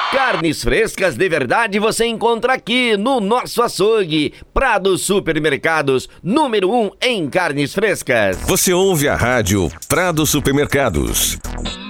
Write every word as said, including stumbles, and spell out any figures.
Carnes frescas de verdade você encontra aqui no nosso açougue. Prado Supermercados, número um em carnes frescas. Você ouve a rádio Prado Supermercados.